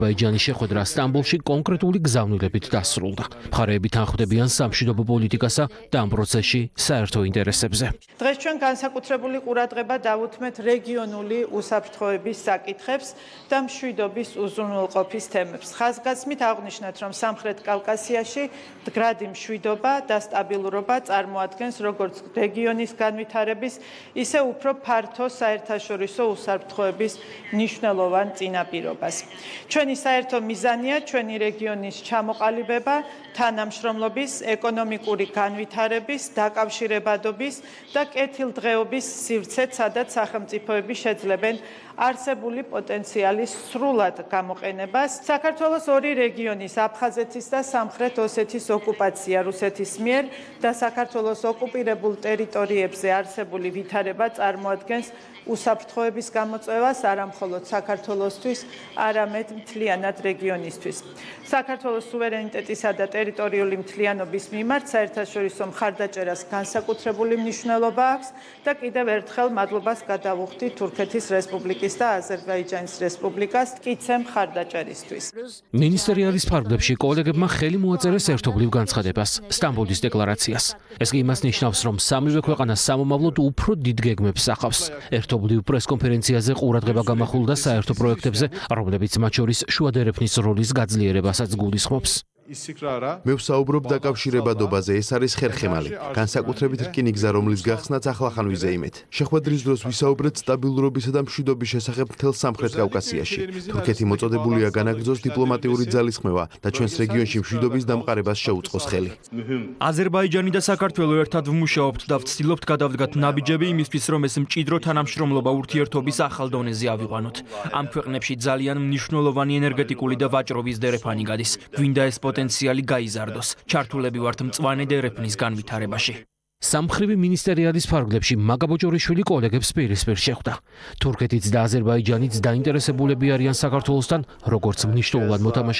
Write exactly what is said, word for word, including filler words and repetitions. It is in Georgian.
აზერბაიჯანის შეხვედრა სტამბოლში კონკრეტული გზავნილებით დასრულდა. მხარეები თანხმდებიან სამშვიდობო პოლიტიკასა და ამ პროცესში საერთო ინტერესებზე. დღეს ჩვენ განსაკუთრებული ყურადღება დავუთმეთ რეგიონული უსაფრთხოების საკითხებს და მშვიდობის უზრუნველყოფის თემებს. ხაზგასმით აღვნიშნეთ, რომ სამხრეთ კავკასიაში მდგრადი მშვიდობა და სტაბილურობა წარმოადგენს როგორც რეგიონის განვითარების, ისე უფრო ფართო საერთაშორისო უსაფრთხოების მნიშვნელოვან წინაპირობას. ჩვენი საერთო მიზანია ჩვენი რეგიონის ჩამოყალიბება, თანამშრომლობის, ეკონომიკური განვითარების, დაკავშირებადობის და კეთილდღეობის სივრცე, სადაც სახელმწიფოები შეძლებენ არსებული პოტენციალის სრულად გამოყენებას. საქართველოს ორი რეგიონის, აფხაზეთის და სამხრეთ ოსეთის ოკუპაცია რუსეთის მიერ და საქართველოს ოკუპირებულ ტერიტორიებზე არსებული ვითარება წარმოადგენს უსაფრთხოების გამოწვევას არა მხოლოდ საქართველოსთვის, არამედ მთლიანად რეგიონისთვის. საქართველოს სუვერენიტეტისა და ტერიტორიული მთლიანობის მიმართ საერთაშორისო მხარდაჭერას განსაკუთრებული მნიშვნელობა აქვს და კიდევ ერთხელ მადლობას გადავუხდი თურქეთის რესპუბლიკის და აზერბაიჯანის რესპუბლიკას მტკიცე მხარდაჭერისთვის. მინისტერიალის ფარგლებში კოლეგებმა ხელი მოაწერეს ერთობლივ განცხადებას, სტამბოლის დეკლარაციას. ეს კი იმას ნიშნავს, რომ სამივე ქვეყანა სამომავლოდ უფრო დიდ გეგმებს ახავს. ერთობლივ პრესკონფერენციაზე ყურადღება გამახვილდა საერთო პროექტებზე, რომლებიც მათ შორის შუა დერეფნის როლის გაძლიერებასაც გულისხმობს. მე ვსაუბრობ დაკავშირებადობაზე, ეს არის ხერხემალი. განსაკუთრებით რკინი გზა, რომლის გახსნაც ახლახან ვიზეიმეთ. შეხვედრის დროს ვისაუბრეთ სტაბილურობისა და მშვიდობის შესახებ მთელ სამხრეთ კავკასიაში. თურქეთი მოწოდებულია განაგრძოს დიპლომატიური ძალისხმევა და ჩვენს რეგიონში მშვიდობის დამყარებას შეუწყოს ხელი. აზერბაიჯანი და საქართველო ერთად ვმუშაობთ და ვცდილობთ გადავდგათ ნაბიჯები იმისთვის, რომ ეს მჭიდრო თანამშრომლობა ურთიერთობის ახალ დონეზე ავიყვანოთ. ამ ქვეყნებში ძალიან მნიშვნელოვანი ენერგეტიკული და ვაჭრობის დერეფანი გადის. გვინდა ეს პოტენციალი გაიზარდოს. ჩართულები ვართ მწვანე დერეფნის განვითარებაში. სამხრივი მინისტერიალის ფარგლებში მაგაბოჭორიშვილი კოლეგებს პირისპირ შეხვდა. თურქეთიც და აზერბაიჯანიც დაინტერესებულები არიან საქართველოსთან, როგორც მნიშვნელოვან მოთამაშედ